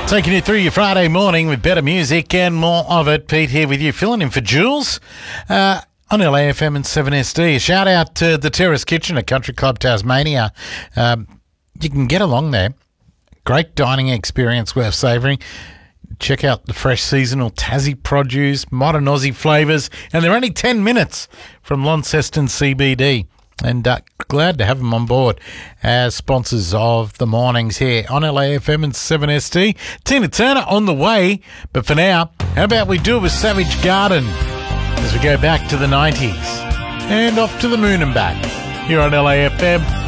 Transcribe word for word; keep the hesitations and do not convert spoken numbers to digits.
Taking you through your Friday morning with better music and more of it. Pete here with you, filling in for Jules uh, on L A F M and seven S D. A shout out to the Terrace Kitchen at Country Club Tasmania. Um, you can get along there. Great dining experience worth savouring. Check out the fresh seasonal Tassie produce, modern Aussie flavours, and they're only ten minutes from Launceston C B D. And uh, glad to have them on board as sponsors of the mornings here on L A F M and seven S D. Tina Turner on the way, but for now, how about we do it with Savage Garden as we go back to the nineties and off to the moon and back here on L A F M